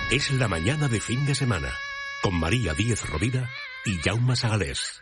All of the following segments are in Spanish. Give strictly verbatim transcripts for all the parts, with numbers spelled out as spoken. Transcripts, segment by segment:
Es la mañana de fin de semana, con María Díez Rovira y Jaume Sagalés.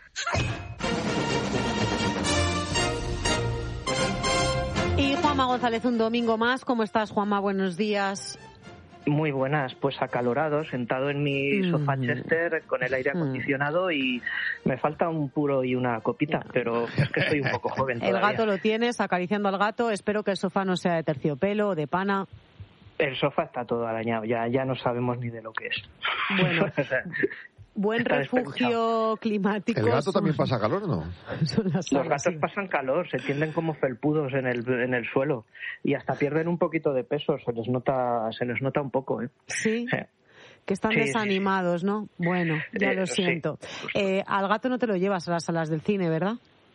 Y Juanma González, un domingo más. ¿Cómo estás, Juanma? Buenos días. Muy buenas, pues acalorado, sentado en mi Mm. sofá Chester con el aire acondicionado mm. y me falta un puro y una copita, pero es que soy un poco joven todavía. El gato lo tienes, acariciando al gato. Espero que el sofá no sea de terciopelo o de pana. El sofá está todo arañado, ya, ya no sabemos ni de lo que es. Bueno, o sea, buen refugio climático. ¿El gato son... también pasa calor o no? Los gatos sí. pasan calor, se tienden como felpudos en el en el suelo y hasta pierden un poquito de peso, se les nota se les nota un poco, ¿eh? Sí. sí. Que están sí, desanimados, ¿no? Bueno, ya eh, lo siento. Sí. Eh, al gato no te lo llevas a las salas del cine, ¿verdad?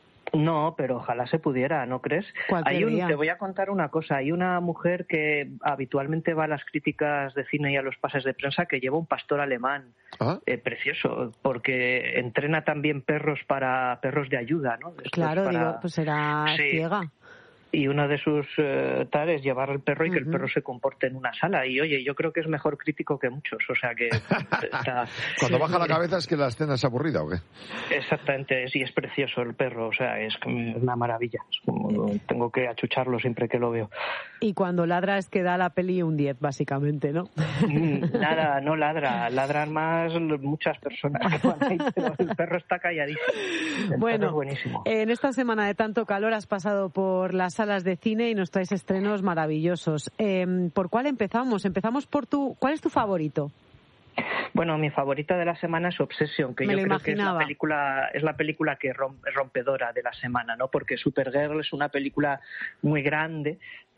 No, pero ojalá se pudiera, ¿no crees? Hay un, te voy a contar una cosa. Hay una mujer que habitualmente va a las críticas de cine y a los pases de prensa que lleva un pastor alemán. ¿Ah? Eh, precioso, porque entrena también perros para perros de ayuda, ¿no? Estos claro, para... digo, pues será sí. ciega. Y una de sus eh, tal es llevar al perro y que uh-huh. el perro se comporte en una sala. Y oye, yo creo que es mejor crítico que muchos. O sea que está... Cuando baja la cabeza es que la escena es aburrida, ¿o qué? Exactamente, sí, es precioso el perro. O sea, es una maravilla. Es como, tengo que achucharlo siempre que lo veo. Y cuando ladra es que da la peli un diez, básicamente, ¿no? Nada, no ladra. Ladran más muchas personas que van ahí, pero el perro está calladísimo. El bueno, perro es buenísimo. En esta semana de tanto calor has pasado por las salas de cine y nos traes estrenos maravillosos. Eh, ¿Por cuál empezamos? Empezamos por tu... ¿Cuál es tu favorito? Bueno, mi favorita de la semana es Obsession, que Me yo creo imaginaba. que es la película es la película que romp, rompedora de la semana, ¿no? Porque Supergirl es una película muy grande,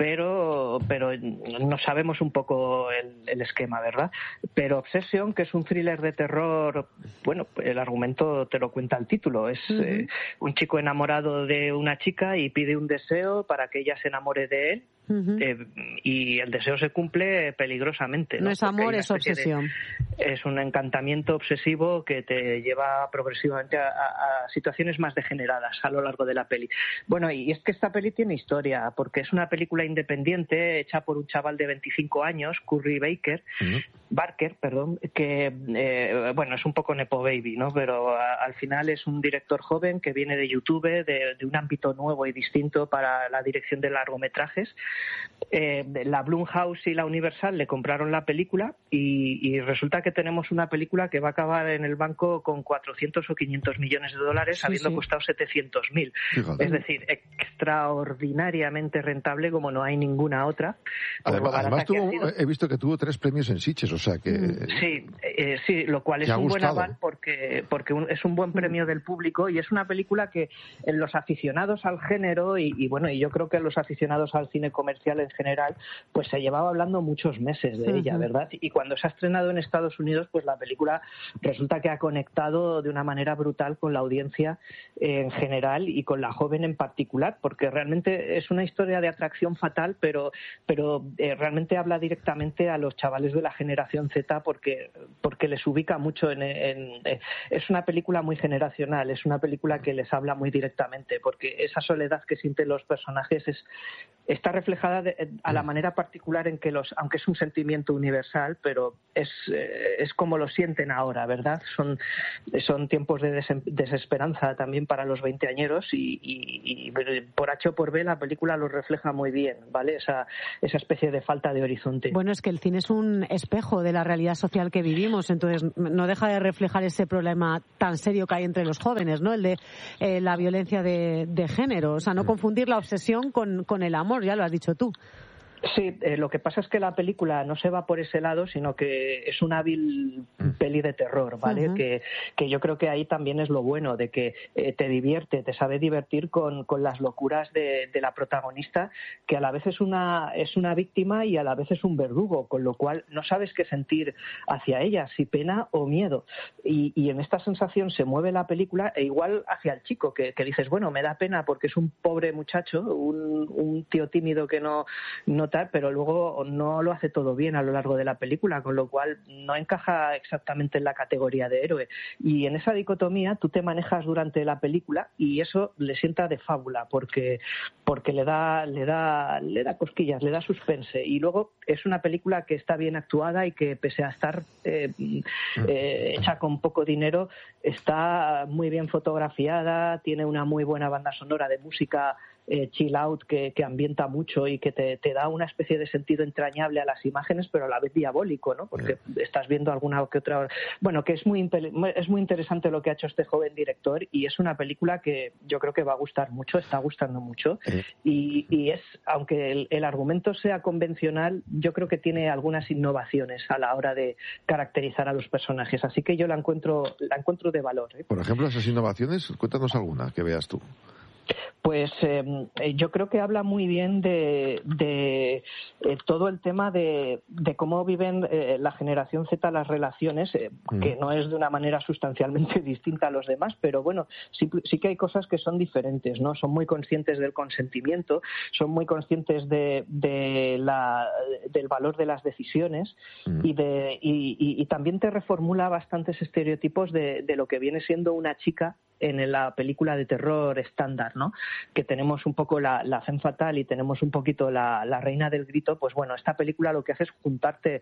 pero pero no sabemos un poco el, el esquema, ¿verdad? Pero Obsession, que es un thriller de terror, bueno, el argumento te lo cuenta el título, es uh-huh. eh, un chico enamorado de una chica y pide un deseo para que ella se enamore de él. Uh-huh. Eh, y el deseo se cumple peligrosamente. No, no es amor, es obsesión. De, es un encantamiento obsesivo que te lleva progresivamente a, a, a situaciones más degeneradas a lo largo de la peli. Bueno, y es que esta peli tiene historia, porque es una película independiente hecha por un chaval de veinticinco años, Curry Baker, uh-huh. Barker, perdón, que, eh, bueno, es un poco nepo baby, ¿no? Pero a, al final es un director joven que viene de YouTube, de, de un ámbito nuevo y distinto para la dirección de largometrajes. Eh, la Blumhouse y la Universal le compraron la película y, y resulta que tenemos una película que va a acabar en el banco con cuatrocientos o quinientos millones de dólares, sí, habiendo sí. costado setecientos mil. Es decir, extraordinariamente rentable como no hay ninguna otra. Además, además tuvo, sido... he visto que tuvo tres premios en Sitges, o sea que... Sí, eh, sí, lo cual es un buen aval porque, porque un, es un buen premio del público y es una película que en los aficionados al género y, y bueno, y yo creo que en los aficionados al cine comercial en general, pues se llevaba hablando muchos meses de uh-huh. ella, ¿verdad? Y cuando se ha estrenado en Estados Unidos, pues la película resulta que ha conectado de una manera brutal con la audiencia en general y con la joven en particular, porque realmente es una historia de atracción fatal, pero, pero eh, realmente habla directamente a los chavales de la generación Z porque, porque les ubica mucho en, en, en... Es una película muy generacional, es una película que les habla muy directamente, porque esa soledad que sienten los personajes es está reflejada de, a la manera particular en que los, aunque es un sentimiento universal, pero es, eh, es como lo sienten ahora, ¿verdad? Son, son tiempos de des, desesperanza también para los veinteañeros y, y, y por H o por B la película lo refleja muy bien, ¿vale? Esa, esa especie de falta de horizonte. Bueno, es que el cine es un espejo de la realidad social que vivimos, entonces no deja de reflejar ese problema tan serio que hay entre los jóvenes, ¿no? El de eh, la violencia de, de género, o sea, no confundir la obsesión con, con el amor. Ya lo has dicho tú. Sí, eh, lo que pasa es que la película no se va por ese lado, sino que es una hábil peli de terror, ¿vale? Uh-huh. Que, que yo creo que ahí también es lo bueno, de que eh, te divierte, te sabe divertir con, con las locuras de, de la protagonista, que a la vez es una, es una víctima y a la vez es un verdugo, con lo cual no sabes qué sentir hacia ella, si pena o miedo. Y, y en esta sensación se mueve la película e igual hacia el chico, que, que dices, bueno, me da pena porque es un pobre muchacho, un, un tío tímido que no, no notar, pero luego no lo hace todo bien a lo largo de la película, con lo cual no encaja exactamente en la categoría de héroe. Y en esa dicotomía tú te manejas durante la película y eso le sienta de fábula, porque porque le da le da le da cosquillas, le da suspense. Y luego es una película que está bien actuada y que, pese a estar eh, eh, hecha con poco dinero, está muy bien fotografiada, tiene una muy buena banda sonora de música Eh, chill out que, que ambienta mucho y que te, te da una especie de sentido entrañable a las imágenes, pero a la vez diabólico, ¿no? Porque yeah. estás viendo alguna que otra... Bueno, que es muy, es muy interesante lo que ha hecho este joven director y es una película que yo creo que va a gustar mucho, está gustando mucho eh. y, y es, aunque el, el argumento sea convencional, yo creo que tiene algunas innovaciones a la hora de caracterizar a los personajes, así que yo la encuentro, la encuentro de valor, ¿eh? Por ejemplo, esas innovaciones, cuéntanos alguna que veas tú. Pues eh, yo creo que habla muy bien de, de eh, todo el tema de, de cómo viven eh, la generación Z las relaciones, eh, mm. que no es de una manera sustancialmente distinta a los demás, pero bueno, sí, sí que hay cosas que son diferentes, ¿no? Son muy conscientes del consentimiento, son muy conscientes de, de la, del valor de las decisiones mm. y, de, y, y, y también te reformula bastantes estereotipos de, de lo que viene siendo una chica en la película de terror estándar, ¿no? Que tenemos un poco la, la femme fatale y tenemos un poquito la, la reina del grito. Pues bueno, esta película lo que hace es juntarte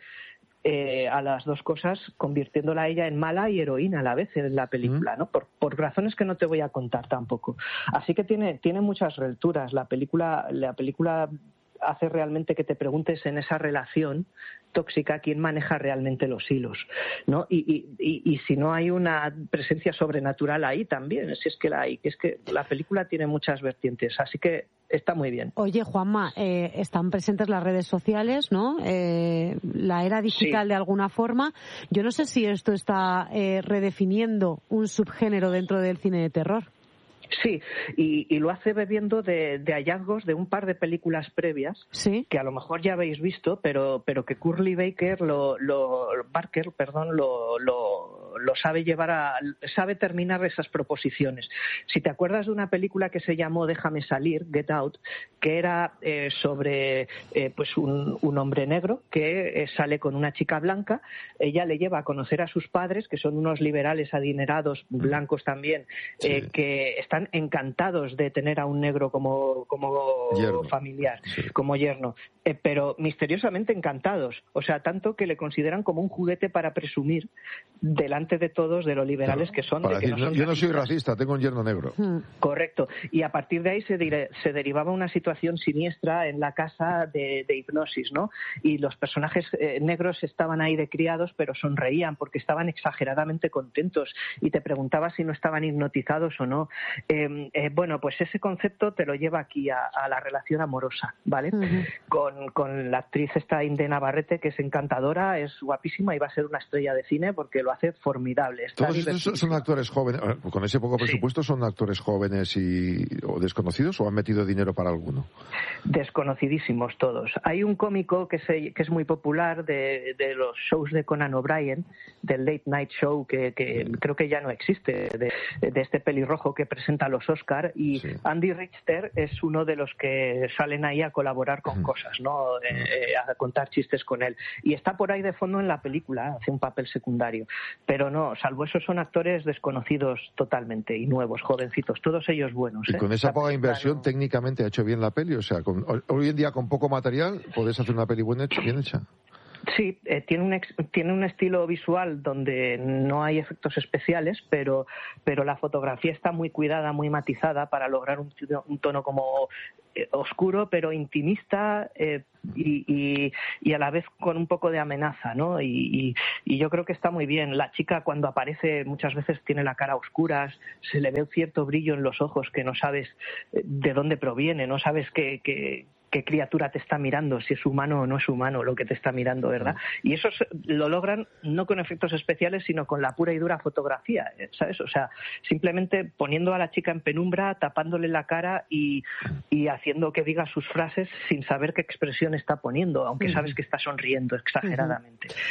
eh, a las dos cosas, convirtiéndola a ella en mala y heroína a la vez en la película, ¿no? Por, por razones que no te voy a contar tampoco. Así que tiene, tiene muchas lecturas. La película, la película hace realmente que te preguntes en esa relación tóxica quién maneja realmente los hilos, ¿no? Y, y, y, y si no hay una presencia sobrenatural ahí también, si es que la hay, que es que la película tiene muchas vertientes, así que está muy bien. Oye, Juanma, eh, están presentes las redes sociales, ¿no? Eh, la era digital sí. de alguna forma. Yo no sé si esto está eh, redefiniendo un subgénero dentro del cine de terror. Sí, y, y lo hace bebiendo de, de hallazgos de un par de películas previas, ¿sí? que a lo mejor ya habéis visto, pero pero que Curly Baker lo, lo Barker, perdón, lo, lo, lo sabe llevar a, sabe terminar esas proposiciones. Si te acuerdas de una película que se llamó Déjame salir, Get Out, que era eh, sobre eh, pues un, un hombre negro que eh, sale con una chica blanca, ella le lleva a conocer a sus padres, que son unos liberales adinerados, blancos también, sí. eh, que están encantados de tener a un negro como, como yerno. familiar, sí. como yerno, eh, pero misteriosamente encantados, o sea, tanto que le consideran como un juguete para presumir delante de todos de lo liberales claro, que son. De que decir, no son yo no soy racista, tengo un yerno negro. Hmm. Correcto, y a partir de ahí se, dire, se derivaba una situación siniestra en la casa de, de hipnosis, ¿no? Y los personajes eh, negros estaban ahí de criados, pero sonreían porque estaban exageradamente contentos y te preguntabas si no estaban hipnotizados o no. Eh, eh, bueno, pues ese concepto te lo lleva aquí a, a la relación amorosa, ¿vale? Uh-huh. Con, con la actriz esta Inde Navarrete, que es encantadora, es guapísima y va a ser una estrella de cine porque lo hace formidable. ¿Todos estos son actores jóvenes? Con ese poco presupuesto, sí. ¿Son actores jóvenes y o desconocidos o han metido dinero para alguno? Desconocidísimos todos. Hay un cómico que, se, que es muy popular de, de los shows de Conan O'Brien, del Late Night Show, que, que sí. creo que ya no existe, de, de este pelirrojo que presenta los Oscar, y sí. Andy Richter es uno de los que salen ahí a colaborar con mm. cosas, ¿no? Mm. Eh, a contar chistes con él. Y está por ahí de fondo en la película, hace un papel secundario. Pero no, salvo eso son actores desconocidos totalmente y nuevos, jovencitos, todos ellos buenos. Y ¿eh? con esa poca inversión, no... técnicamente ha hecho bien la peli, o sea, con, hoy en día con poco material, ¿podés hacer una peli buena hecha, bien hecha? Sí, eh, tiene un ex, tiene un estilo visual donde no hay efectos especiales, pero pero la fotografía está muy cuidada, muy matizada para lograr un, un tono como eh, oscuro, pero intimista eh, y, y, y a la vez con un poco de amenaza, ¿no? Y, y, y yo creo que está muy bien. La chica cuando aparece muchas veces tiene la cara a oscuras, se le ve un cierto brillo en los ojos que no sabes de dónde proviene, no sabes qué que, qué criatura te está mirando, si es humano o no es humano lo que te está mirando, ¿verdad? Y eso lo logran no con efectos especiales, sino con la pura y dura fotografía, ¿sabes? O sea, simplemente poniendo a la chica en penumbra, tapándole la cara y, y haciendo que diga sus frases sin saber qué expresión está poniendo, aunque sabes que está sonriendo exageradamente.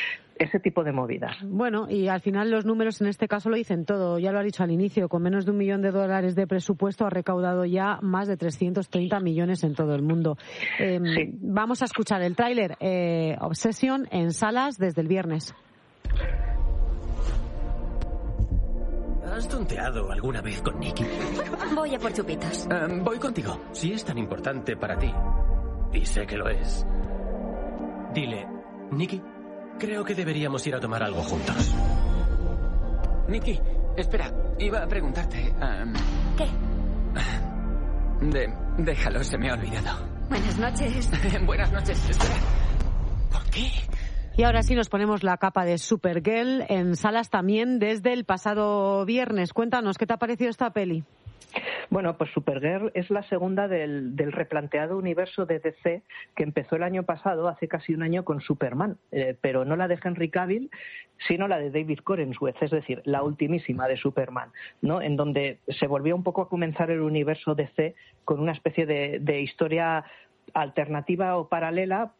ese tipo de movidas. Bueno, y al final los números en este caso lo dicen todo. Ya lo ha dicho al inicio, con menos de un millón de dólares de presupuesto ha recaudado ya más de trescientos treinta millones en todo el mundo. Eh, sí. Vamos a escuchar el tráiler eh, Obsession en salas desde el viernes. ¿Has tonteado alguna vez con Nicky? Voy a por chupitos. Um, voy contigo. Si es tan importante para ti, y sé que lo es, dile, Nicky, creo que deberíamos ir a tomar algo juntos. Nicky, espera, iba a preguntarte... Um, ¿Qué? De, déjalo, se me ha olvidado. Buenas noches. Buenas noches, espera. ¿Por qué? Y ahora sí nos ponemos la capa de Supergirl en salas también desde el pasado viernes. Cuéntanos, ¿qué te ha parecido esta peli? Bueno, pues Supergirl es la segunda del, del replanteado universo de D C que empezó el año pasado, hace casi un año, con Superman, eh, pero no la de Henry Cavill, sino la de David Corenswet, es decir, la ultimísima de Superman, ¿no? En donde se volvió un poco a comenzar el universo D C con una especie de, de historia alternativa o paralela,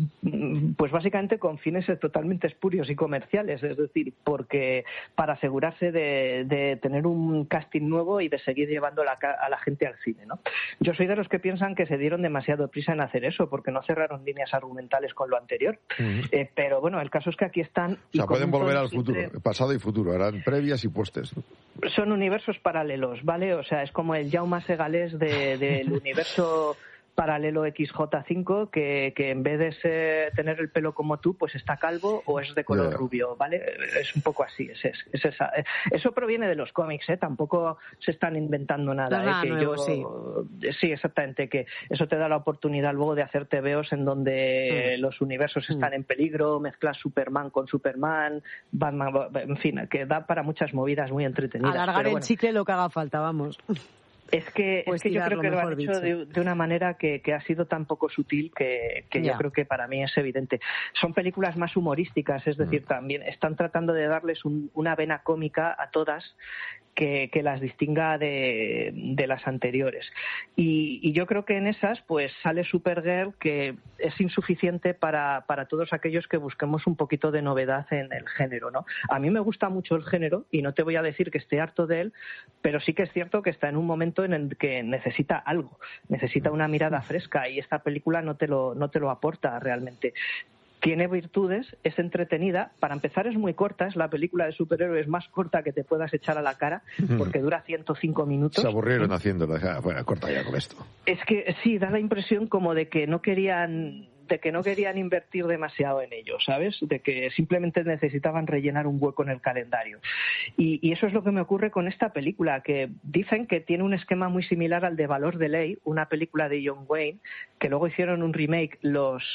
pues básicamente con fines totalmente espurios y comerciales, es decir, porque para asegurarse de, de tener un casting nuevo y de seguir llevando la, a la gente al cine, ¿no? Yo soy de los que piensan que se dieron demasiado prisa en hacer eso, porque no cerraron líneas argumentales con lo anterior. Uh-huh. Eh, pero bueno, el caso es que aquí están... O sea, pueden volver al futuro, pasado y futuro, harán previas y postes. Son universos paralelos, ¿vale? O sea, es como el Jaume Segalés de, del universo... paralelo equis jota cinco, que, que en vez de ser, tener el pelo como tú, pues está calvo o es de color yeah. rubio, ¿vale? Es un poco así, es, es, es esa. Eso proviene de los cómics, ¿eh? Tampoco se están inventando nada. nada ¿eh? Que nuevo, yo, sí. sí, exactamente, que eso te da la oportunidad luego de hacer tebeos en donde mm. los universos mm. están en peligro, mezclas Superman con Superman, Batman, en fin, que da para muchas movidas muy entretenidas. Alargar pero el bueno. chicle lo que haga falta, vamos. Es que, pues es que yo creo que lo han hecho de, de una manera que, que ha sido tan poco sutil que, que yo creo que para mí es evidente. Son películas más humorísticas, es decir, mm. también están tratando de darles un, una vena cómica a todas que, que las distinga de, de las anteriores. Y, y yo creo que en esas pues sale Supergirl, que es insuficiente para, para todos aquellos que busquemos un poquito de novedad en el género, ¿no? A mí me gusta mucho el género y no te voy a decir que esté harto de él, pero sí que es cierto que está en un momento en el que necesita algo, necesita una mirada fresca y esta película no te lo, no te lo aporta realmente. Tiene virtudes, es entretenida. Para empezar, es muy corta. Es la película de superhéroes más corta que te puedas echar a la cara, porque dura ciento cinco minutos. Se aburrieron ¿eh? haciéndola. Bueno, corta ya con esto. Es que sí, da la impresión como de que no querían... de que no querían invertir demasiado en ello, ¿sabes? De que simplemente necesitaban rellenar un hueco en el calendario. Y, y eso es lo que me ocurre con esta película, que dicen que tiene un esquema muy similar al de Valor de Ley, una película de John Wayne, que luego hicieron un remake los,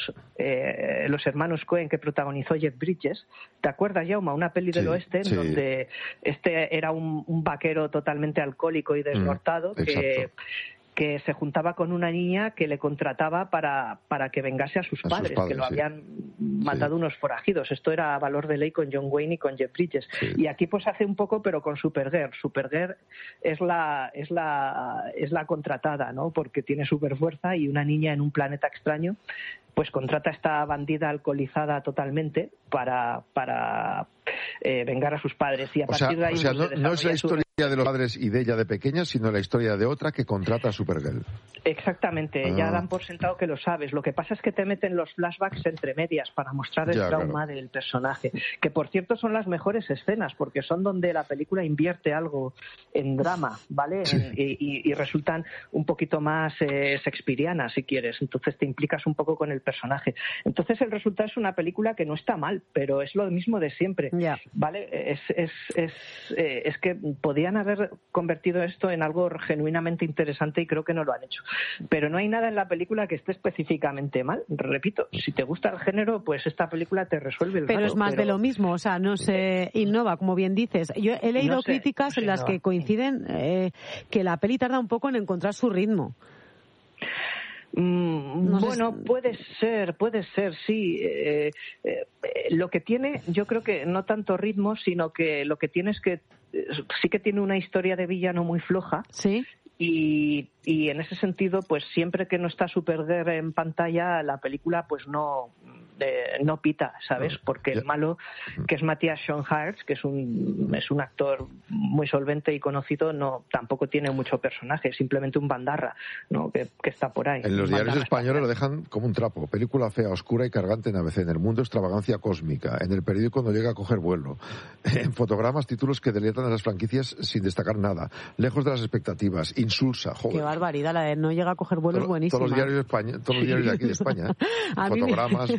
eh, los hermanos Coen, que protagonizó Jeff Bridges. ¿Te acuerdas, Jaume? Una peli del sí, oeste en sí. donde este era un, un vaquero totalmente alcohólico y desnortado, mm, que... que se juntaba con una niña que le contrataba para, para que vengase a sus, a padres, sus padres, que lo sí. habían matado sí. unos forajidos. Esto era Valor de Ley con John Wayne y con Jeff Bridges. Sí. Y aquí pues hace un poco, pero con Supergirl. Supergirl es la, es la, es la contratada, ¿no? Porque tiene superfuerza y una niña en un planeta extraño pues contrata a esta bandida alcoholizada totalmente para, para eh, vengar a sus padres. Y a o partir sea, de ahí o sea, pues, no, no es la historia su... de los padres y de ella de pequeña, sino la historia de otra que contrata a Supergirl. Exactamente, ah. ya dan por sentado que lo sabes. Lo que pasa es que te meten los flashbacks entre medias para mostrar el ya, trauma claro. del personaje, que por cierto son las mejores escenas, porque son donde la película invierte algo en drama, ¿vale? Sí. En, y, y, y resultan un poquito más eh, shakespearianas, si quieres. Entonces te implicas un poco con el personaje. Entonces el resultado es una película que no está mal, pero es lo mismo de siempre, yeah. ¿vale? Es, es, es, eh, es que podían haber convertido esto en algo genuinamente interesante y creo que no lo han hecho. Pero no hay nada en la película que esté específicamente mal. Repito, si te gusta el género, pues esta película te resuelve el Pero rato, es más pero... de lo mismo, o sea, no se innova, como bien dices. Yo he leído no sé, críticas no sé, en las no. que coinciden eh, que la peli tarda un poco en encontrar su ritmo. Mm, no bueno, sé. puede ser, puede ser, sí. Eh, eh, lo que tiene, yo creo que no tanto ritmo, sino que lo que tiene es que eh, sí que tiene una historia de villano muy floja. Sí. Y, y en ese sentido, pues siempre que no está Supergirl en pantalla, la película pues no de, no pita, ¿sabes? Porque el malo, que es Matthias Schoenaerts, que es un es un actor muy solvente y conocido, no tampoco tiene mucho personaje, es simplemente un bandarra, ¿no? que, que está por ahí. En los diarios españoles lo dejan como un trapo. Película fea, oscura y cargante en A B C. En El Mundo, extravagancia cósmica. En El Periódico, no llega a coger vuelo. En Fotogramas, títulos que deletan a las franquicias sin destacar nada. Lejos de las expectativas. Insulsa, joder. Qué barbaridad, la de no llega a coger vuelo Todo, es buenísima. Todos los diarios de España, todos los diarios de aquí de España. Fotogramas.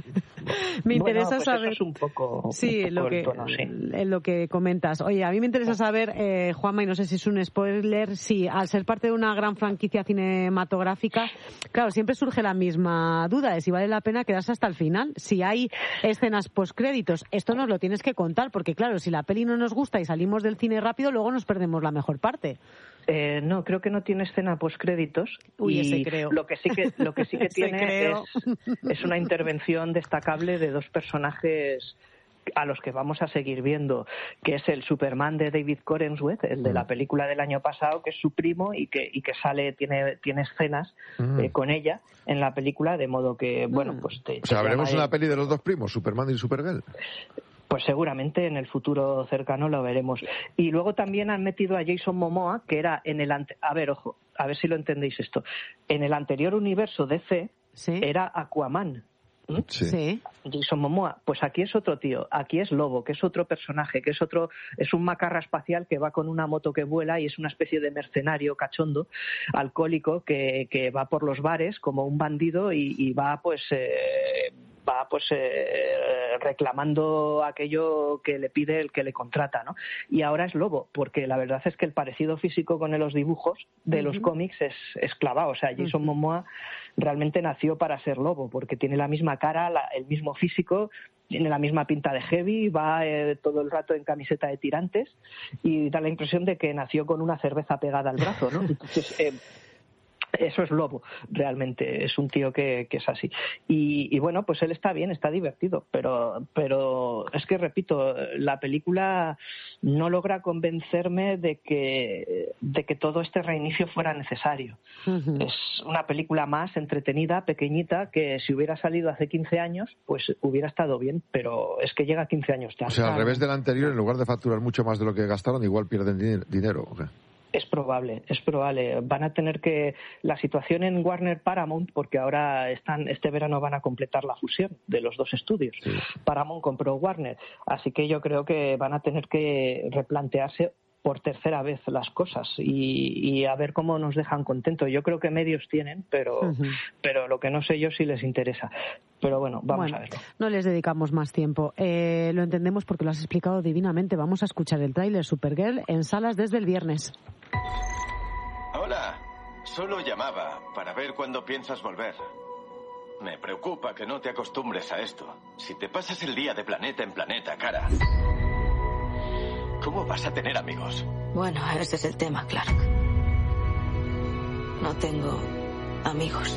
Me interesa bueno, pues saber. Eso es un poco, sí, un poco lo que, tono, sí. lo que comentas. Oye, a mí me interesa saber, eh, Juanma, y no sé si es un spoiler, si al ser parte de una gran franquicia cinematográfica, claro, siempre surge la misma duda de si vale la pena quedarse hasta el final. Si hay escenas postcréditos, esto nos lo tienes que contar, porque claro, si la peli no nos gusta y salimos del cine rápido, luego nos perdemos la mejor parte. Eh, no, creo que no tiene escena postcréditos. Uy, y ese creo. Lo que sí que, lo que, sí que tiene es, es una intervención destacable de dos personajes a los que vamos a seguir viendo, que es el Superman de David Corenswet, el de la película del año pasado, que es su primo y que y que sale, tiene tiene escenas mm. eh, con ella en la película, de modo que, bueno, pues... Te, o sea, ¿veremos una el... peli de los dos primos, Superman y Supergirl? Pues seguramente en el futuro cercano lo veremos. Y luego también han metido a Jason Momoa, que era en el... Ante... A ver, ojo, a ver si lo entendéis esto. En el anterior universo D C ¿sí? era Aquaman. ¿Mm? Sí. sí. Jason Momoa. Pues aquí es otro tío. Aquí es Lobo, que es otro personaje, que es otro... Es un macarra espacial que va con una moto que vuela y es una especie de mercenario cachondo, alcohólico, que, que va por los bares como un bandido y, y va, pues... Eh, va pues eh, reclamando aquello que le pide el que le contrata, ¿no? Y ahora es Lobo, porque la verdad es que el parecido físico con los dibujos de uh-huh. los cómics es, es clavado. O sea, Jason uh-huh. Momoa realmente nació para ser Lobo, porque tiene la misma cara, la, el mismo físico, tiene la misma pinta de heavy, va eh, todo el rato en camiseta de tirantes y da la impresión de que nació con una cerveza pegada al brazo, ¿no? Entonces, eh, eso es Lobo, realmente, es un tío que, que es así. Y, y bueno, pues él está bien, está divertido, pero, pero es que, repito, la película no logra convencerme de que, de que todo este reinicio fuera necesario. Uh-huh. Es una película más entretenida, pequeñita, que si hubiera salido hace quince años, pues hubiera estado bien, pero es que llega quince años tarde. O sea, al revés del anterior, en lugar de facturar mucho más de lo que gastaron, igual pierden din- dinero. ¿Okay? Es probable, es probable. Van a tener que... La situación en Warner Paramount, porque ahora están este verano van a completar la fusión de los dos estudios. Sí. Paramount compró Warner, así que yo creo que van a tener que replantearse por tercera vez las cosas y, y a ver cómo nos dejan contentos. Yo creo que medios tienen, pero, uh-huh. pero lo que no sé yo si les interesa. Pero bueno, vamos bueno, a verlo. No les dedicamos más tiempo. Eh, lo entendemos porque lo has explicado divinamente. Vamos a escuchar el tráiler Supergirl en salas desde el viernes. Hola, solo llamaba para ver cuándo piensas volver. Me preocupa que no te acostumbres a esto. Si te pasas el día de planeta en planeta, cara, ¿cómo vas a tener amigos? Bueno, ese es el tema, Clark. No tengo amigos.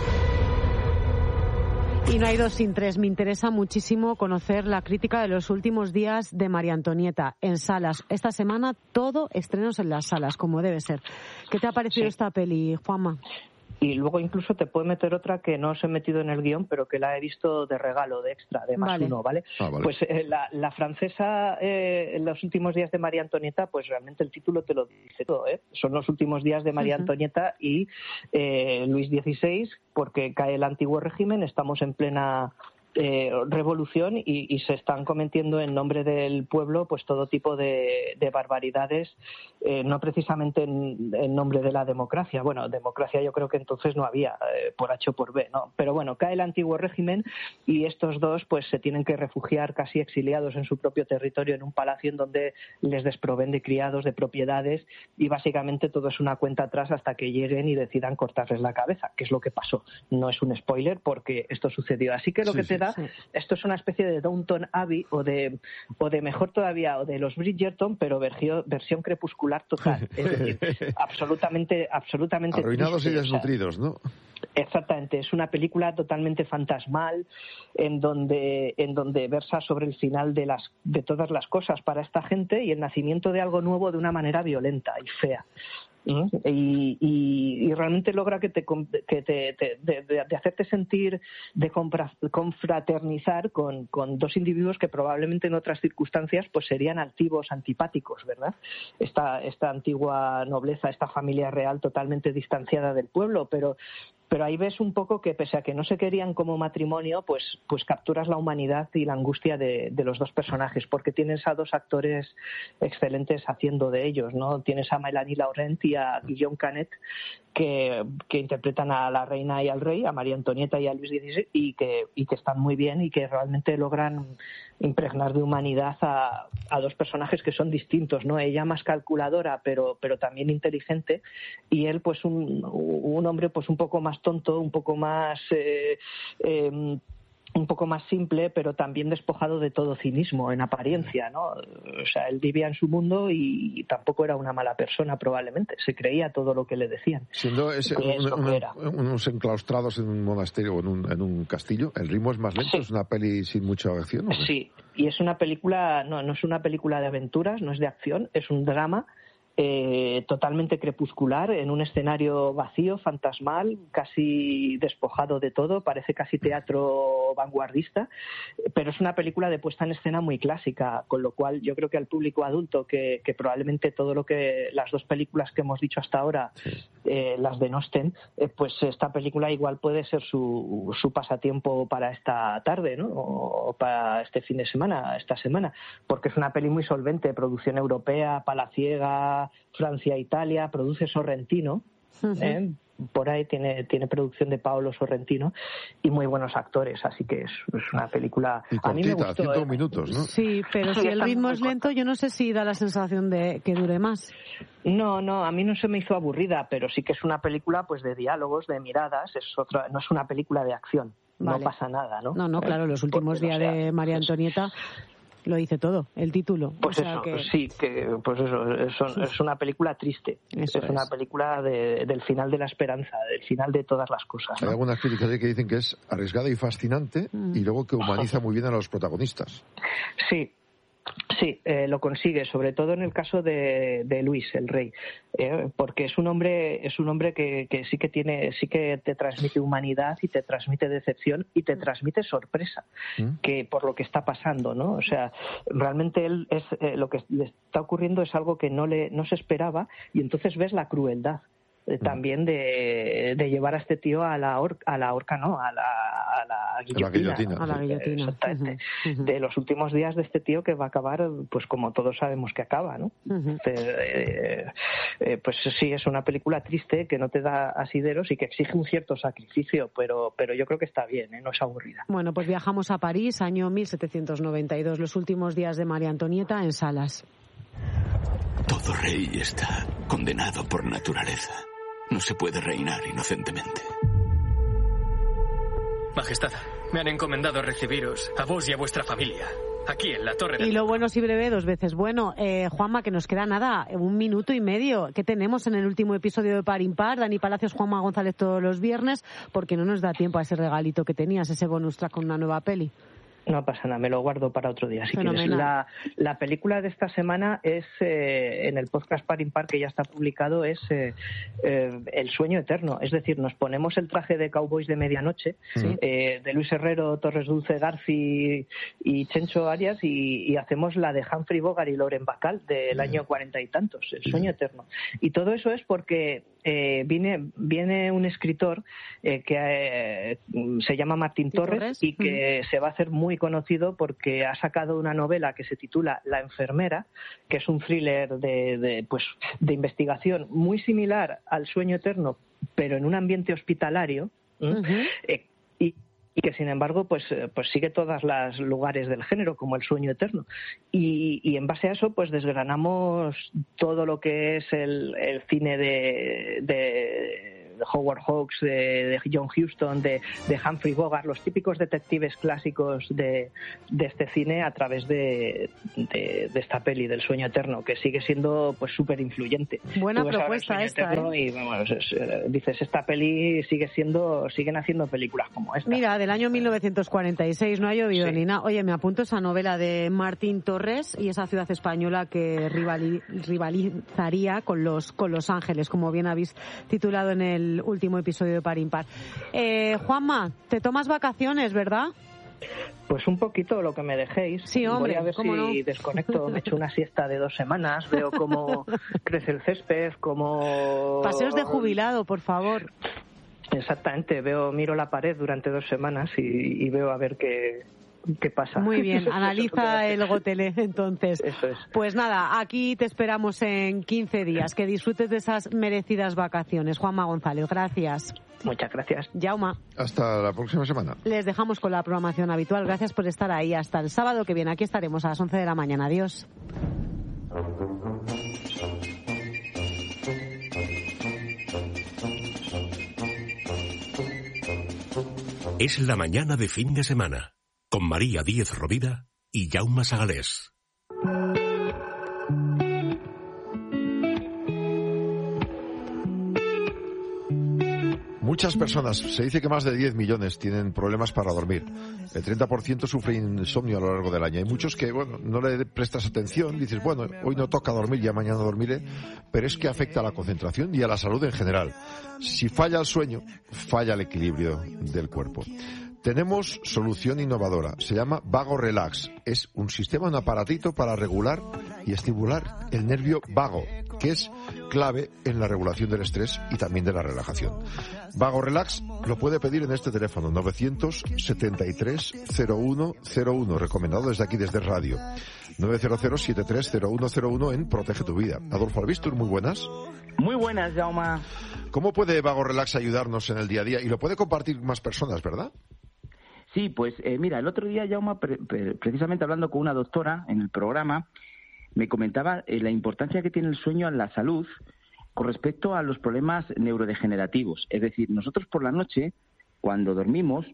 Y no hay dos sin tres. Me interesa muchísimo conocer la crítica de los últimos días de María Antonieta en salas. Esta semana todo estrenos en las salas, como debe ser. ¿Qué te ha parecido sí. esta peli, Juanma? Y luego incluso te puedo meter otra que no os he metido en el guión, pero que la he visto de regalo, de extra, de más vale. uno, ¿vale? Ah, vale. Pues eh, la, la francesa, eh, en los últimos días de María Antonieta, pues realmente el título te lo dice todo, ¿eh? Son los últimos días de María uh-huh. Antonieta y eh, Luis dieciséis, porque cae el antiguo régimen, estamos en plena... Eh, revolución y, y se están cometiendo en nombre del pueblo pues todo tipo de, de barbaridades, eh, no precisamente en, en nombre de la democracia. Bueno, democracia yo creo que entonces no había, eh, por H o por B, ¿no? Pero bueno, cae el antiguo régimen y estos dos pues se tienen que refugiar casi exiliados en su propio territorio en un palacio en donde les desproveen de criados, de propiedades y básicamente todo es una cuenta atrás hasta que lleguen y decidan cortarles la cabeza, que es lo que pasó. No es un spoiler porque esto sucedió. Así que lo sí, que te da Sí. esto es una especie de Downton Abbey o de o de mejor todavía o de los Bridgerton, pero versión, versión crepuscular total, es decir, absolutamente absolutamente arruinados triste, y desnutridos, ¿no? Exactamente, es una película totalmente fantasmal en donde en donde versa sobre el final de las de todas las cosas para esta gente y el nacimiento de algo nuevo de una manera violenta y fea. Y, y, y realmente logra que te, que te, te de, de, de hacerte sentir, de confraternizar con, con dos individuos que probablemente en otras circunstancias pues serían altivos, antipáticos, ¿verdad? Esta, esta antigua nobleza, esta familia real totalmente distanciada del pueblo, pero pero ahí ves un poco que pese a que no se querían como matrimonio, pues pues capturas la humanidad y la angustia de, de los dos personajes, porque tienes a dos actores excelentes haciendo de ellos, ¿no? Tienes a Mélanie Laurent y a Guillaume Canet que, que interpretan a la reina y al rey, a María Antonieta y a Luis dieciséis, y que, y que están muy bien y que realmente logran impregnar de humanidad a, a dos personajes que son distintos, ¿no? Ella más calculadora, pero pero también inteligente, y él pues un, un hombre pues un poco más tonto, un poco más eh, eh, un poco más simple, pero también despojado de todo cinismo en apariencia, ¿no? O sea, él vivía en su mundo y tampoco era una mala persona probablemente, se creía todo lo que le decían. Siendo ese, un, un, unos enclaustrados en un monasterio o en un, en un castillo, ¿el ritmo es más lento? Sí. ¿Es una peli sin mucha acción? ¿O qué? Sí, y es una película, no, no es una película de aventuras, no es de acción, es un drama Eh, totalmente crepuscular, en un escenario vacío, fantasmal, casi despojado de todo, parece casi teatro vanguardista, pero es una película de puesta en escena muy clásica, con lo cual yo creo que al público adulto, que, que probablemente todo lo que las dos películas que hemos dicho hasta ahora eh, las denosten, eh, pues esta película igual puede ser su, su pasatiempo para esta tarde, ¿no? O para este fin de semana, esta semana, porque es una peli muy solvente, producción europea, palaciega, Francia, Italia, produce Sorrentino, uh-huh. ¿eh? Por ahí tiene tiene producción de Paolo Sorrentino y muy buenos actores, así que es, es una película. Y cortita, a mí me gustó, ciento ¿eh? minutos, ¿no? Sí, pero si el ritmo es lento, yo no sé si da la sensación de que dure más. No, no, a mí no se me hizo aburrida, pero sí que es una película pues de diálogos, de miradas, es otra, no es una película de acción, vale. No pasa nada, ¿no? No, no, claro, los últimos días no sea, de María Antonieta lo dice todo, el título. Pues o sea eso, que... sí, que pues eso, es, es una película triste. Eso es, es una película de, del final de la esperanza, del final de todas las cosas, ¿no? Hay algunas críticas que dicen que es arriesgada y fascinante mm. y luego que humaniza muy bien a los protagonistas. Sí. Sí, eh, lo consigue, sobre todo en el caso de, de Luis, el rey, eh, porque es un hombre, es un hombre que, que sí que tiene, sí que te transmite humanidad y te transmite decepción y te transmite sorpresa, ¿Mm? que por lo que está pasando, ¿no? O sea, realmente él es eh, lo que le está ocurriendo es algo que no le no se esperaba y entonces ves la crueldad. Eh, también de, de llevar a este tío a la horca, a la horca no, a la, a la guillotina. A la guillotina. ¿no? A la guillotina. Exactamente. Uh-huh. Uh-huh. De los últimos días de este tío que va a acabar, pues como todos sabemos que acaba, ¿no? Uh-huh. Eh, eh, pues sí, es una película triste que no te da asideros y que exige un cierto sacrificio, pero, pero yo creo que está bien, ¿eh? No es aburrida. Bueno, pues viajamos a París, año mil setecientos noventa y dos, los últimos días de María Antonieta en salas. Todo rey está condenado por naturaleza. No se puede reinar inocentemente. Majestad, me han encomendado recibiros a vos y a vuestra familia, aquí en la Torre del... Y lo bueno si breve, dos veces bueno. Eh, Juanma, que nos queda nada, un minuto y medio. ¿Qué tenemos en el último episodio de Par Impar? Dani Palacios, Juanma González todos los viernes, porque no nos da tiempo a ese regalito que tenías, ese bonus track con una nueva peli. No pasa nada, me lo guardo para otro día si quieres. La, la película de esta semana es, eh, en el podcast Par Impar que ya está publicado, es eh, eh, El sueño eterno. Es decir, nos ponemos el traje de cowboys de medianoche, ¿sí? eh, de Luis Herrero, Torres Dulce Garci y Chencho Arias, y, y hacemos la de Humphrey Bogart y Lauren Bacall del año cuarenta y tantos, El sueño eterno. Y todo eso es porque eh, viene, viene un escritor eh, que eh, se llama Martín Torres, Torres y que mm. se va a hacer muy conocido porque ha sacado una novela que se titula La enfermera, que es un thriller de, de pues de investigación muy similar al Sueño eterno, pero en un ambiente hospitalario, uh-huh. eh, y, y que sin embargo pues pues sigue todos los lugares del género como El sueño eterno, y, y en base a eso pues desgranamos todo lo que es el, el cine de, de Howard Hawks, de, de John Huston, de, de Humphrey Bogart, los típicos detectives clásicos de, de este cine a través de, de, de esta peli, del Sueño Eterno, que sigue siendo pues súper influyente. Buena propuesta esta, ¿eh? Y vamos, es, dices, esta peli sigue siendo, siguen haciendo películas como esta. Mira, del año mil novecientos cuarenta y seis, no ha llovido sí. ni nada. Oye, me apunto esa novela de Martín Torres y esa ciudad española que rivali, rivalizaría con los, con Los Ángeles, como bien habéis titulado en el último episodio de Par Impar. Eh, Juanma, te tomas vacaciones, ¿verdad? Pues un poquito lo que me dejéis. Sí, hombre, voy a ver si no? desconecto, me echo una siesta de dos semanas, veo cómo crece el césped, cómo... Paseos de jubilado, por favor. Exactamente, veo, miro la pared durante dos semanas y, y veo a ver qué... ¿Qué pasa? Muy bien, analiza el Gotelé, entonces. Eso es. Pues nada, aquí te esperamos en quince días. Que disfrutes de esas merecidas vacaciones. Juanma González, gracias. Muchas gracias. Jauma. Hasta la próxima semana. Les dejamos con la programación habitual. Gracias por estar ahí. Hasta el sábado que viene. Aquí estaremos a las once de la mañana. Adiós. Es la mañana de fin de semana, con María Díez Rovira y Jaume Sagalés. Muchas personas, se dice que más de diez millones tienen problemas para dormir. El treinta por ciento sufre insomnio a lo largo del año. Hay muchos que, bueno, no le prestas atención, dices, bueno, hoy no toca dormir, ya mañana dormiré, pero es que afecta a la concentración y a la salud en general. Si falla el sueño, falla el equilibrio del cuerpo. Tenemos solución innovadora, se llama Vago Relax. Es un sistema, un aparatito para regular y estimular el nervio vago, que es clave en la regulación del estrés y también de la relajación. Vago Relax lo puede pedir en este teléfono, novecientos setenta y tres cero uno cero uno, recomendado desde aquí, desde radio. nueve cero cero siete tres cero uno cero uno en Protege tu Vida. Adolfo Albistur, muy buenas. Muy buenas, Jaume. ¿Cómo puede Vago Relax ayudarnos en el día a día? Y lo puede compartir más personas, ¿verdad? Sí, pues eh, mira, el otro día, Jaume, pre- pre- precisamente hablando con una doctora en el programa, me comentaba eh, la importancia que tiene el sueño en la salud con respecto a los problemas neurodegenerativos. Es decir, nosotros por la noche, cuando dormimos,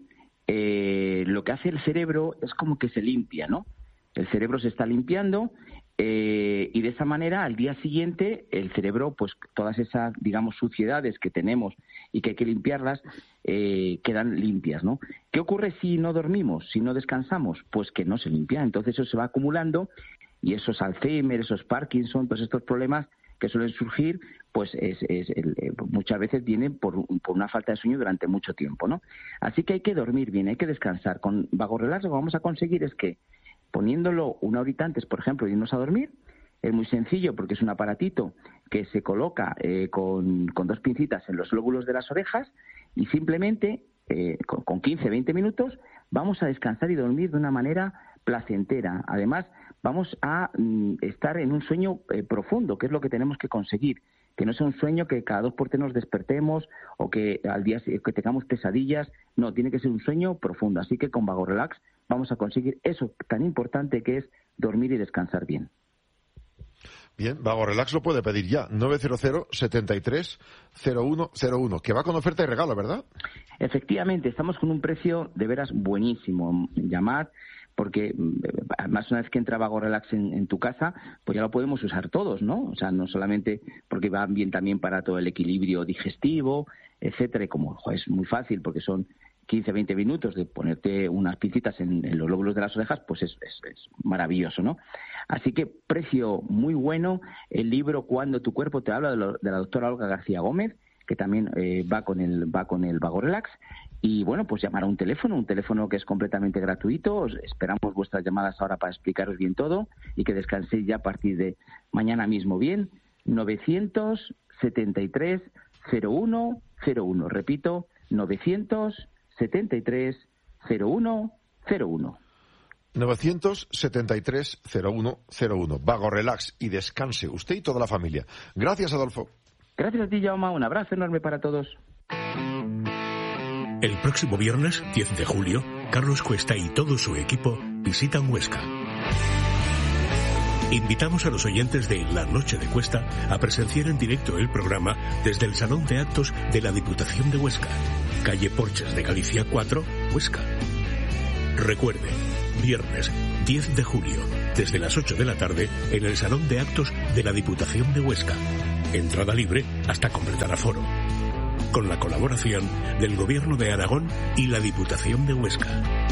eh, lo que hace el cerebro es como que se limpia, ¿no? El cerebro se está limpiando eh, y de esa manera al día siguiente el cerebro, pues todas esas, digamos, suciedades que tenemos y que hay que limpiarlas, eh, quedan limpias, ¿no? ¿Qué ocurre si no dormimos, si no descansamos? Pues que no se limpia, entonces eso se va acumulando y esos Alzheimer, esos Parkinson, todos estos problemas que suelen surgir, pues es, es el, eh, muchas veces vienen por, por una falta de sueño durante mucho tiempo, ¿no? Así que hay que dormir bien, hay que descansar. Con Vago Relax lo que vamos a conseguir es que, poniéndolo una horita antes, por ejemplo, de irnos a dormir, es muy sencillo porque es un aparatito que se coloca eh, con, con dos pincitas en los lóbulos de las orejas y simplemente eh, con, con quince, veinte minutos vamos a descansar y dormir de una manera placentera. Además, vamos a mm, estar en un sueño eh, profundo, que es lo que tenemos que conseguir. Que no sea un sueño que cada dos por tres nos despertemos o que al día que tengamos pesadillas. No, tiene que ser un sueño profundo. Así que con Vago Relax vamos a conseguir eso tan importante que es dormir y descansar bien. Bien, Vago Relax lo puede pedir ya, nueve cero cero setenta y tres cero uno cero uno, que va con oferta y regalo, ¿verdad? Efectivamente, estamos con un precio de veras buenísimo. Llamad, porque además una vez que entra Vago Relax en, en tu casa, pues ya lo podemos usar todos, ¿no? O sea, no solamente porque va bien también para todo el equilibrio digestivo, etcétera, y como joder, es muy fácil porque son quince, veinte minutos de ponerte unas pincitas en, en los lóbulos de las orejas, pues es, es, es maravilloso, ¿no? Así que precio muy bueno. El libro Cuando tu cuerpo te habla, de, lo, de la doctora Olga García Gómez, que también eh, va con el va con el Vago Relax. Y bueno, pues llamar a un teléfono, un teléfono que es completamente gratuito. Os esperamos vuestras llamadas ahora para explicaros bien todo y que descanséis ya a partir de mañana mismo bien. novecientos setenta y tres cero uno cero uno. Repito, novecientos setenta y tres cero uno cero uno. novecientos setenta y tres cero uno cero uno. Vago Relax y descanse usted y toda la familia. Gracias, Adolfo. Gracias a ti, Jaume. Un abrazo enorme para todos. El próximo viernes, diez de julio, Carlos Cuesta y todo su equipo visitan Huesca. Invitamos a los oyentes de La Noche de Cuesta a presenciar en directo el programa desde el Salón de Actos de la Diputación de Huesca, calle Porches de Galicia cuatro, Huesca. Recuerde, viernes diez de julio, desde las ocho de la tarde, en el Salón de Actos de la Diputación de Huesca. Entrada libre hasta completar aforo. Con la colaboración del Gobierno de Aragón y la Diputación de Huesca.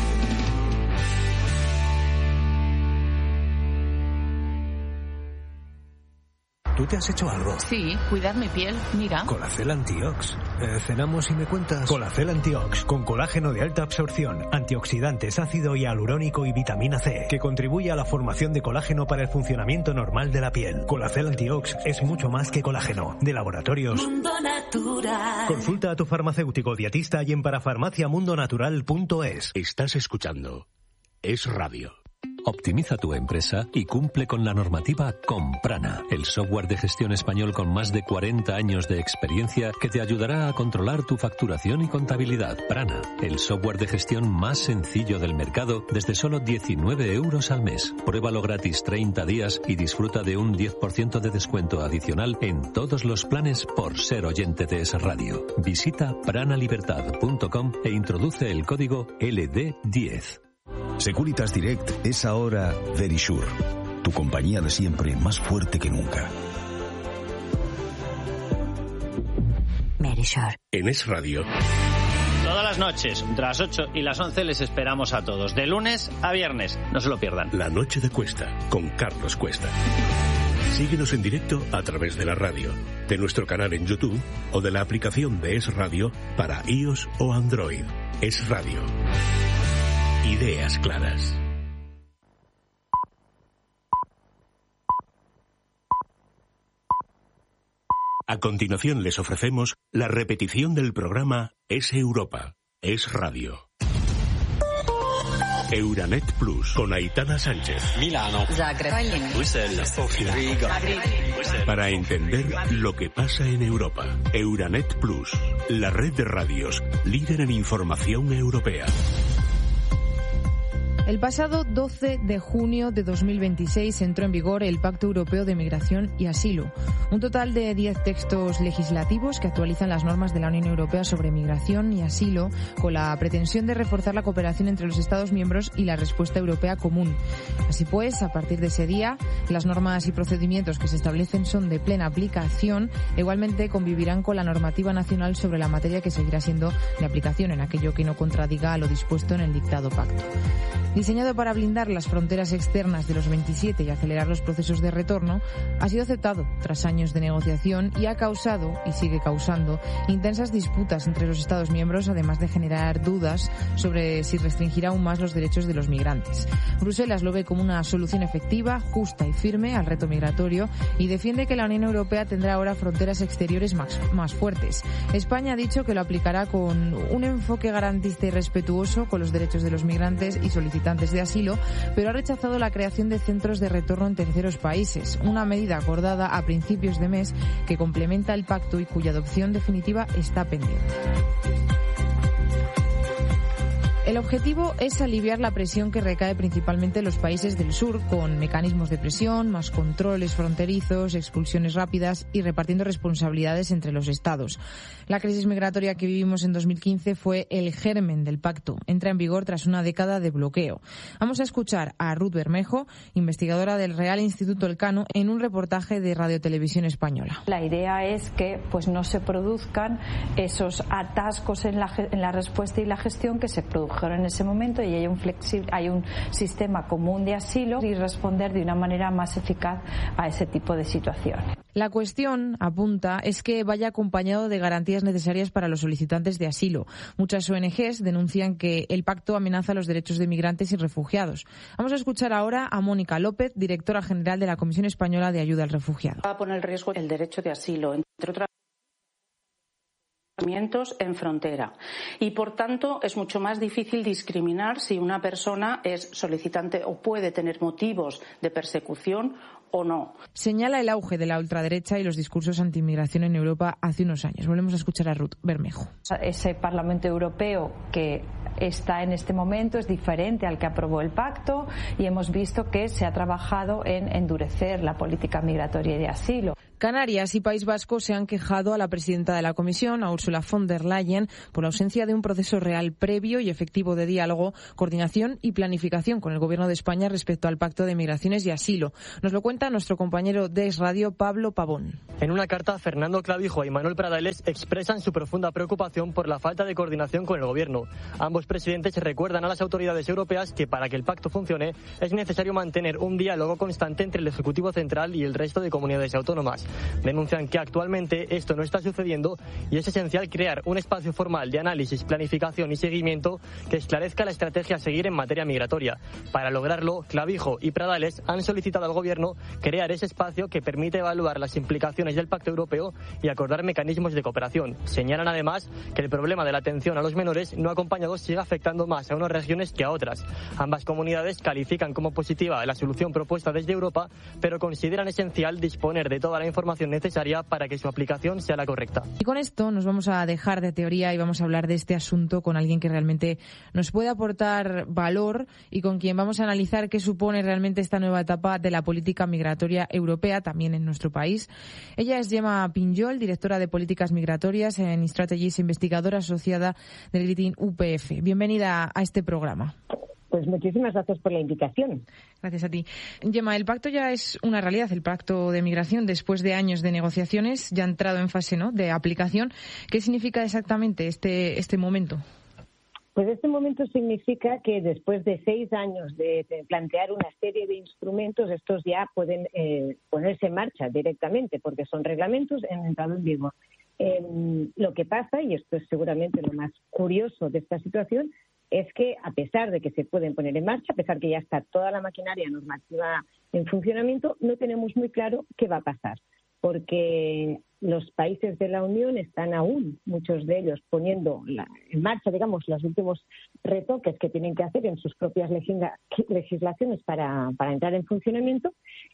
¿Tú te has hecho algo? Sí, cuidar mi piel, mira. Colacel Antiox. Eh, cenamos y me cuentas. Colacel Antiox, con colágeno de alta absorción, antioxidantes, ácido hialurónico y vitamina C, que contribuye a la formación de colágeno para el funcionamiento normal de la piel. Colacel Antiox es mucho más que colágeno. De laboratorios Mundo Natural. Consulta a tu farmacéutico dietista y en parafarmacia mundo natural punto es. Estás escuchando Es Radio. Optimiza tu empresa y cumple con la normativa con Prana, el software de gestión español con más de cuarenta años de experiencia que te ayudará a controlar tu facturación y contabilidad. Prana, el software de gestión más sencillo del mercado desde solo diecinueve euros al mes. Pruébalo gratis treinta días y disfruta de un diez por ciento de descuento adicional en todos los planes por ser oyente de Es Radio. Visita pranalibertad punto com e introduce el código L D diez. Securitas Direct es ahora Verisure, tu compañía de siempre más fuerte que nunca. Verisure. En Es Radio. Todas las noches, entre las ocho y las once, les esperamos a todos, de lunes a viernes. No se lo pierdan. La Noche de Cuesta, con Carlos Cuesta. Síguenos en directo a través de la radio, de nuestro canal en YouTube o de la aplicación de Es Radio para iOS o Android. Es Radio. Ideas claras. A continuación les ofrecemos la repetición del programa Es Europa, Es Radio. Euranet Plus con Aitana Sánchez. Milano. Zagreb. Bruselas. Sofía. Riga. Madrid. Para entender lo que pasa en Europa. Euranet Plus, la red de radios líder en información europea. El pasado doce de junio de dos mil veintiséis entró en vigor el Pacto Europeo de Migración y Asilo, un total de diez textos legislativos que actualizan las normas de la Unión Europea sobre migración y asilo con la pretensión de reforzar la cooperación entre los Estados miembros y la respuesta europea común. Así pues, a partir de ese día, las normas y procedimientos que se establecen son de plena aplicación e igualmente convivirán con la normativa nacional sobre la materia que seguirá siendo de aplicación en aquello que no contradiga a lo dispuesto en el dictado pacto. Diseñado para blindar las fronteras externas de los veintisiete y acelerar los procesos de retorno, ha sido aceptado tras años de negociación y ha causado, y sigue causando, intensas disputas entre los Estados miembros, además de generar dudas sobre si restringirá aún más los derechos de los migrantes. Bruselas lo ve como una solución efectiva, justa y firme al reto migratorio y defiende que la Unión Europea tendrá ahora fronteras exteriores más, más fuertes. España ha dicho que lo aplicará con un enfoque garantista y respetuoso con los derechos de los migrantes y solicitantes de asilo, pero ha rechazado la creación de centros de retorno en terceros países, una medida acordada a principios de mes que complementa el pacto y cuya adopción definitiva está pendiente. El objetivo es aliviar la presión que recae principalmente en los países del sur, con mecanismos de presión, más controles fronterizos, expulsiones rápidas y repartiendo responsabilidades entre los Estados. La crisis migratoria que vivimos en dos mil quince fue el germen del pacto. Entra en vigor tras una década de bloqueo. Vamos a escuchar a Ruth Bermejo, investigadora del Real Instituto Elcano, en un reportaje de Radio Televisión Española. La idea es que pues no se produzcan esos atascos en la, en la respuesta y la gestión que se produjeron en ese momento y hay un flexible, hay un sistema común de asilo y responder de una manera más eficaz a ese tipo de situaciones. La cuestión, apunta, es que vaya acompañado de garantías necesarias para los solicitantes de asilo. Muchas O N Ges denuncian que el pacto amenaza los derechos de migrantes y refugiados. Vamos a escuchar ahora a Mónica López, directora general de la Comisión Española de Ayuda al Refugiado. Va a poner en riesgo el derecho de asilo, entre otras en frontera y por tanto es mucho más difícil discriminar si una persona es solicitante o puede tener motivos de persecución o no. Señala el auge de la ultraderecha y los discursos anti-inmigración en Europa hace unos años. Volvemos a escuchar a Ruth Bermejo. Ese Parlamento Europeo que está en este momento es diferente al que aprobó el pacto y hemos visto que se ha trabajado en endurecer la política migratoria y de asilo. Canarias y País Vasco se han quejado a la presidenta de la Comisión, a Ursula von der Leyen, por la ausencia de un proceso real previo y efectivo de diálogo, coordinación y planificación con el Gobierno de España respecto al Pacto de Migraciones y Asilo. Nos lo cuenta nuestro compañero de Es Radio, Pablo Pavón. En una carta, Fernando Clavijo y Manuel Pradales expresan su profunda preocupación por la falta de coordinación con el Gobierno. Ambos presidentes recuerdan a las autoridades europeas que para que el pacto funcione es necesario mantener un diálogo constante entre el Ejecutivo Central y el resto de comunidades autónomas. Denuncian que actualmente esto no está sucediendo y es esencial crear un espacio formal de análisis, planificación y seguimiento que esclarezca la estrategia a seguir en materia migratoria. Para lograrlo, Clavijo y Pradales han solicitado al Gobierno crear ese espacio que permite evaluar las implicaciones del Pacto Europeo y acordar mecanismos de cooperación. Señalan además que el problema de la atención a los menores no acompañados sigue afectando más a unas regiones que a otras. Ambas comunidades califican como positiva la solución propuesta desde Europa, pero consideran esencial disponer de toda la información necesaria para que su aplicación sea la correcta. Y con esto nos vamos a dejar de teoría y vamos a hablar de este asunto con alguien que realmente nos puede aportar valor y con quien vamos a analizar qué supone realmente esta nueva etapa de la política migratoria europea, también en nuestro país. Ella es Gemma Pinjol, directora de Políticas Migratorias en Strategies, investigadora asociada del Gritin U P F. Bienvenida a este programa. Pues muchísimas gracias por la invitación. Gracias a ti. Gemma, el pacto ya es una realidad, el pacto de migración, después de años de negociaciones, ya ha entrado en fase, ¿no?, de aplicación. ¿Qué significa exactamente este, este momento? Pues este momento significa que después de seis años de, de plantear una serie de instrumentos, estos ya pueden eh, ponerse en marcha directamente, porque son reglamentos que han entrado en vigor. Eh, lo que pasa, y esto es seguramente lo más curioso de esta situación, es que a pesar de que se pueden poner en marcha, a pesar que ya está toda la maquinaria normativa en funcionamiento, no tenemos muy claro qué va a pasar, porque los países de la Unión están aún, muchos de ellos, poniendo la, en marcha, digamos, los últimos retoques que tienen que hacer en sus propias legisla, legislaciones para, para entrar en funcionamiento.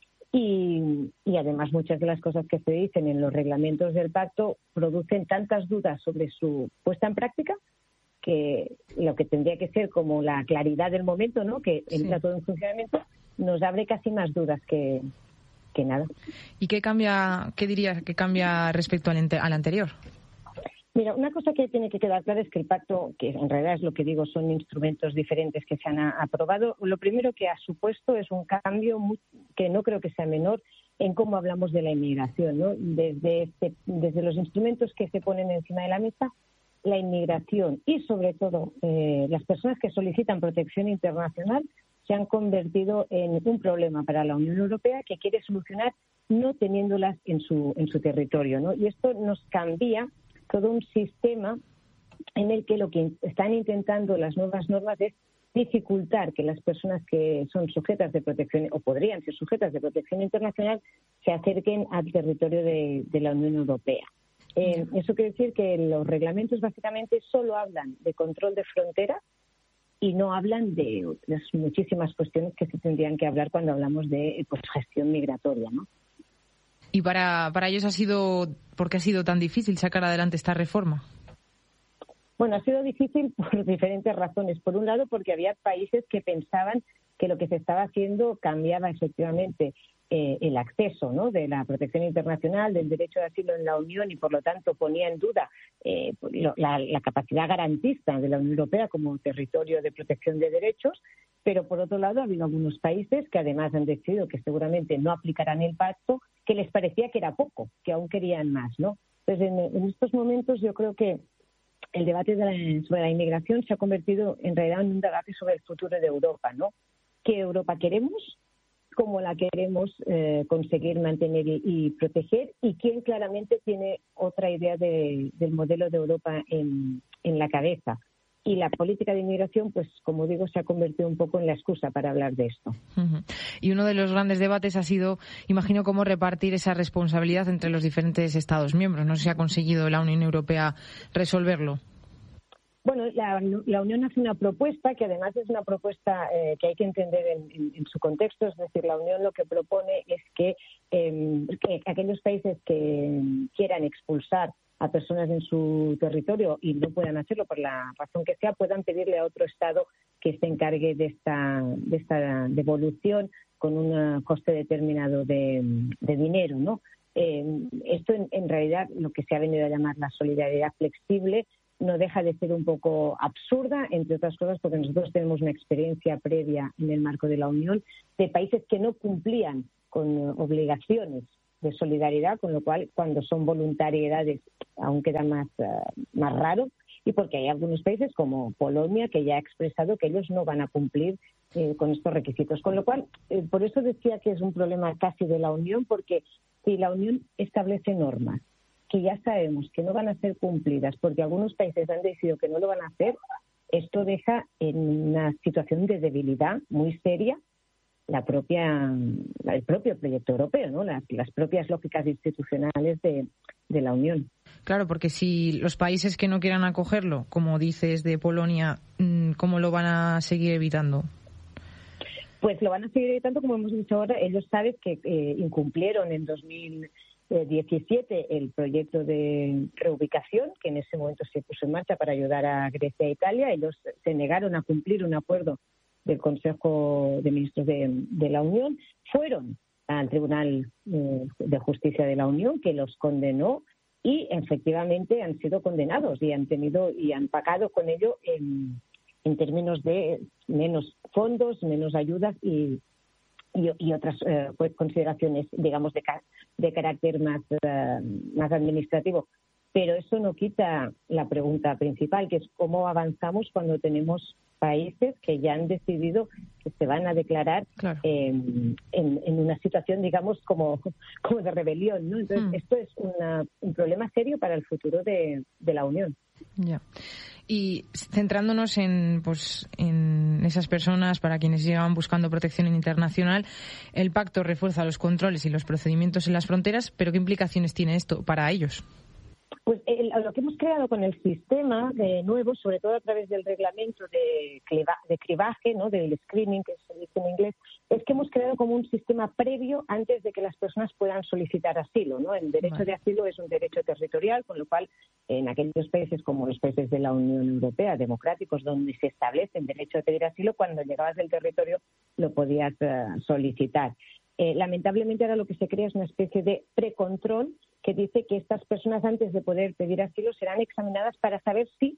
Y, y además muchas de las cosas que se dicen en los reglamentos del pacto producen tantas dudas sobre su puesta en práctica que lo que tendría que ser como la claridad del momento, ¿no?, que entra sí. todo en funcionamiento, nos abre casi más dudas que, que nada. ¿Y qué cambia, qué dirías que cambia respecto al, ente, al anterior? Mira, una cosa que tiene que quedar clara es que el pacto, que en realidad es lo que digo, son instrumentos diferentes que se han aprobado. Lo primero que ha supuesto es un cambio muy, que no creo que sea menor en cómo hablamos de la inmigración, ¿no? Desde, este, desde los instrumentos que se ponen encima de la mesa, la inmigración y, sobre todo, eh, las personas que solicitan protección internacional se han convertido en un problema para la Unión Europea que quiere solucionar no teniéndolas en su, en su territorio, ¿no? Y esto nos cambia todo un sistema en el que lo que están intentando las nuevas normas es dificultar que las personas que son sujetas de protección o podrían ser sujetas de protección internacional se acerquen al territorio de, de la Unión Europea. Eh, eso quiere decir que los reglamentos básicamente solo hablan de control de fronteras y no hablan de las muchísimas cuestiones que se tendrían que hablar cuando hablamos de pues, gestión migratoria, ¿no? ¿Y para, para ellos ha sido, por qué ha sido tan difícil sacar adelante esta reforma? Bueno, ha sido difícil por diferentes razones. Por un lado, porque había países que pensaban que lo que se estaba haciendo cambiaba efectivamente eh, el acceso, ¿no?, de la protección internacional, del derecho de asilo en la Unión y, por lo tanto, ponía en duda eh, la, la capacidad garantista de la Unión Europea como territorio de protección de derechos. Pero, por otro lado, ha habido algunos países que además han decidido que seguramente no aplicarán el pacto, que les parecía que era poco, que aún querían más, ¿no? Entonces, en, en estos momentos yo creo que el debate de la, sobre la inmigración se ha convertido en realidad en un debate sobre el futuro de Europa, ¿no? ¿Qué Europa queremos? ¿Cómo la queremos eh, conseguir mantener y, y proteger? ¿Y quién claramente tiene otra idea de, del modelo de Europa en, en la cabeza? Y la política de inmigración, pues como digo, se ha convertido un poco en la excusa para hablar de esto. Uh-huh. Y uno de los grandes debates ha sido, imagino, cómo repartir esa responsabilidad entre los diferentes Estados miembros. No sé si ha conseguido la Unión Europea resolverlo. Bueno, la, la Unión hace una propuesta que además es una propuesta eh, que hay que entender en, en, en su contexto. Es decir, la Unión lo que propone es que, eh, que aquellos países que quieran expulsar a personas en su territorio y no puedan hacerlo por la razón que sea, puedan pedirle a otro Estado que se encargue de esta, de esta devolución con un coste determinado de, de dinero, ¿no? Eh, esto en, en realidad lo que se ha venido a llamar la solidaridad flexible no deja de ser un poco absurda, entre otras cosas porque nosotros tenemos una experiencia previa en el marco de la Unión de países que no cumplían con obligaciones de solidaridad, con lo cual cuando son voluntariedades aún queda más, uh, más raro, y porque hay algunos países como Polonia que ya ha expresado que ellos no van a cumplir eh, con estos requisitos. Con lo cual, eh, por eso decía que es un problema casi de la Unión, porque si la Unión establece normas que ya sabemos que no van a ser cumplidas porque algunos países han decidido que no lo van a hacer, esto deja en una situación de debilidad muy seria la propia, el propio proyecto europeo, ¿no? Las, las propias lógicas institucionales de, de la Unión. Claro, porque si los países que no quieran acogerlo, como dices de Polonia, ¿cómo lo van a seguir evitando? Pues lo van a seguir evitando, como hemos dicho ahora. Ellos saben que eh, incumplieron en dos mil diecisiete el proyecto de reubicación, que en ese momento se puso en marcha para ayudar a Grecia e Italia. Ellos se negaron a cumplir un acuerdo del Consejo de Ministros de, de la Unión, fueron al Tribunal eh, de Justicia de la Unión, que los condenó, y efectivamente han sido condenados y han tenido y han pagado con ello en, en términos de menos fondos, menos ayudas y, y, y otras eh, pues, consideraciones, digamos, de, de carácter más, uh, más administrativo. Pero eso no quita la pregunta principal, que es cómo avanzamos cuando tenemos países que ya han decidido que se van a declarar claro. eh, en, en una situación, digamos, como, como de rebelión, ¿no? Entonces, mm. esto es una, un problema serio para el futuro de, de la Unión. Ya. Y centrándonos en, pues, en esas personas para quienes llevan buscando protección internacional, el pacto refuerza los controles y los procedimientos en las fronteras, pero ¿qué implicaciones tiene esto para ellos? Pues eh, lo que hemos creado con el sistema de nuevo, sobre todo a través del reglamento de, cliva, de cribaje, ¿no? Del screening, que se dice en inglés, es que hemos creado como un sistema previo antes de que las personas puedan solicitar asilo, ¿no? El derecho vale. de asilo es un derecho territorial, con lo cual en aquellos países como los países de la Unión Europea, democráticos, donde se establece el derecho a pedir asilo, cuando llegabas del territorio lo podías uh, solicitar. Eh, lamentablemente ahora lo que se crea es una especie de precontrol que dice que estas personas antes de poder pedir asilo serán examinadas para saber si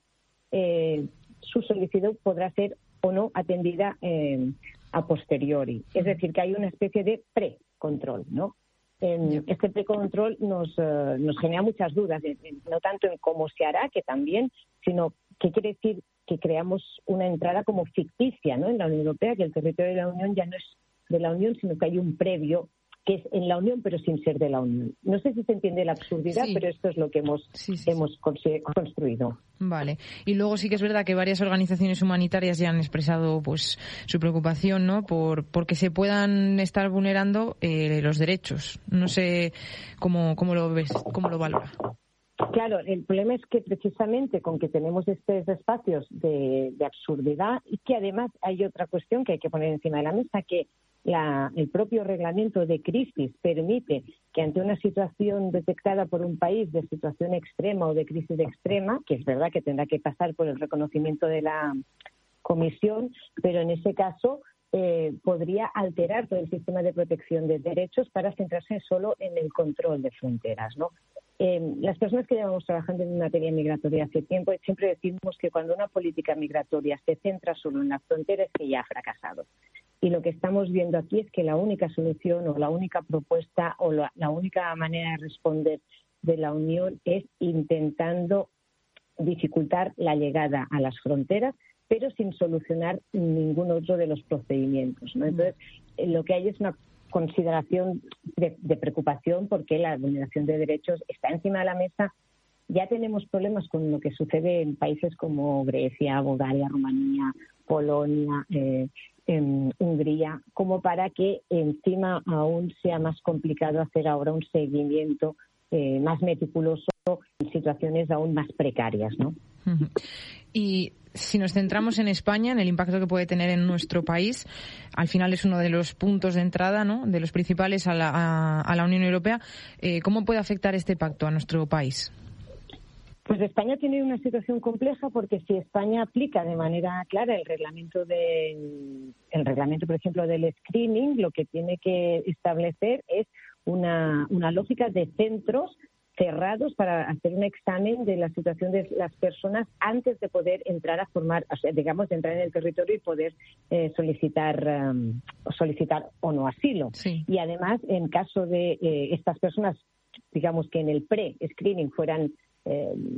eh, su solicitud podrá ser o no atendida eh, a posteriori. Es decir, que hay una especie de precontrol, ¿no? Eh, este precontrol nos, uh, nos genera muchas dudas, eh, no tanto en cómo se hará, que también, sino qué quiere decir que creamos una entrada como ficticia, ¿no? En la Unión Europea, que el territorio de la Unión ya no es de la Unión, sino que hay un previo que es en la Unión, pero sin ser de la Unión. No sé si se entiende la absurdidad, sí. pero esto es lo que hemos, sí, sí, hemos sí. construido. Vale. Y luego sí que es verdad que varias organizaciones humanitarias ya han expresado pues su preocupación, ¿no? Por porque se puedan estar vulnerando eh, los derechos. No sé cómo, cómo lo ves, cómo lo valora. Claro, el problema es que precisamente con que tenemos estos espacios de, de absurdidad y que además hay otra cuestión que hay que poner encima de la mesa, que la, el propio reglamento de crisis permite que ante una situación detectada por un país de situación extrema o de crisis extrema, que es verdad que tendrá que pasar por el reconocimiento de la Comisión, pero en ese caso eh, podría alterar todo el sistema de protección de derechos para centrarse solo en el control de fronteras, ¿no? Eh, las personas que llevamos trabajando en materia migratoria hace tiempo siempre decimos que cuando una política migratoria se centra solo en la frontera es que ya ha fracasado. Y lo que estamos viendo aquí es que la única solución o la única propuesta o la, la única manera de responder de la Unión es intentando dificultar la llegada a las fronteras, pero sin solucionar ningún otro de los procedimientos, ¿no? Entonces, lo que hay es una consideración de, de preocupación porque la vulneración de derechos está encima de la mesa. Ya tenemos problemas con lo que sucede en países como Grecia, Bulgaria, Rumanía, Polonia, eh, en Hungría, como para que encima aún sea más complicado hacer ahora un seguimiento eh, más meticuloso en situaciones aún más precarias, ¿no? Uh-huh. Y si nos centramos en España, en el impacto que puede tener en nuestro país, al final es uno de los puntos de entrada, ¿no?, de los principales a la, a, a la Unión Europea. Eh, ¿Cómo puede afectar este pacto a nuestro país? Pues España tiene una situación compleja porque si España aplica de manera clara el reglamento de, el reglamento, por ejemplo, del screening, lo que tiene que establecer es una, una lógica de centros cerrados para hacer un examen de la situación de las personas antes de poder entrar a formar, o sea, digamos, de entrar en el territorio y poder eh, solicitar um, solicitar o no asilo. Sí. Y además, en caso de eh, estas personas, digamos que en el pre-screening fueran eh,